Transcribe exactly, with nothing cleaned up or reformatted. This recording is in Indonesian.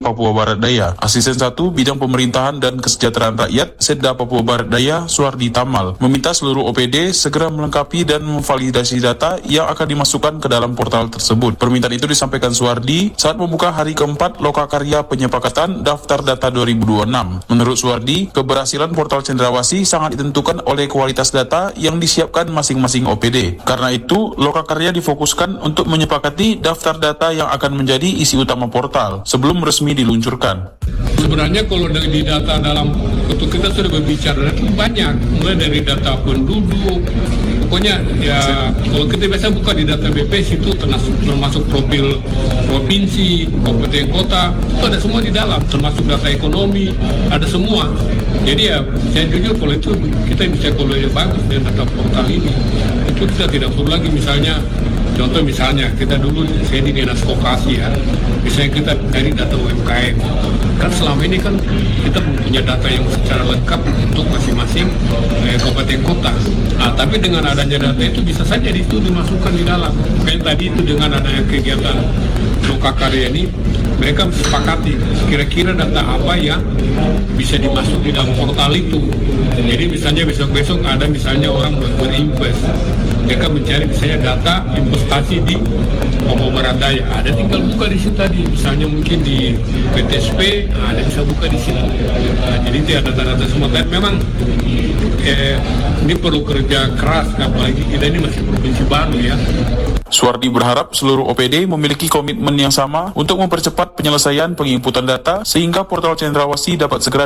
Papua Barat Daya. Asisten satu Bidang Pemerintahan dan Kesejahteraan Rakyat Setda Papua Barat Daya Suardi Tamal meminta seluruh O P D segera melengkapi dan memvalidasi data yang akan dimasukkan ke dalam portal tersebut. Permintaan itu disampaikan Suardi saat membuka hari keempat Lokakarya Penyepakatan Daftar Data dua ribu dua puluh enam. Menurut Suardi, keberhasilan portal Cendrawasih sangat ditentukan oleh kualitas data yang disiapkan masing-masing O P D. Karena itu, Lokakarya difokuskan untuk menyepakati daftar data yang akan menjadi isi utama portal sebelum resmi diluncurkan. Sebenarnya kalau dari data dalam untuk kita sudah berbicara banyak, mulai dari data penduduk, pokoknya ya kalau kita biasa buka di data B P S itu termasuk, termasuk profil provinsi, kabupaten kota, itu ada semua di dalam, termasuk data ekonomi, ada semua. Jadi ya saya jujur kalau itu kita bisa kalau yang bagus dengan data portal ini, itu kita tidak perlu lagi misalnya. Contoh misalnya, kita dulu, saya di Dinas Koperasi ya, misalnya kita cari data U M K M. Kan selama ini kan kita punya data yang secara lengkap untuk masing-masing eh, kabupaten kota. Nah, tapi dengan adanya data itu bisa saja itu dimasukkan di dalam. Kayak tadi itu dengan adanya kegiatan Lokakarya ini, mereka sepakati kira-kira data apa yang bisa dimasuk di dalam portal itu. Jadi misalnya besok-besok ada misalnya orang berinvest, mereka mencari misalnya data investasi di Papua Barat Daya, ada tinggal buka di situ tadi, misalnya mungkin di P T S P, nah, ada bisa buka di situ. Nah, jadi itu ada data-data semua. Dan memang eh, ini perlu kerja keras, apalagi kita ini masih provinsi baru ya. Suardi berharap seluruh O P D memiliki komitmen yang sama untuk mempercepat penyelesaian penginputan data sehingga portal Cendrawasih dapat segera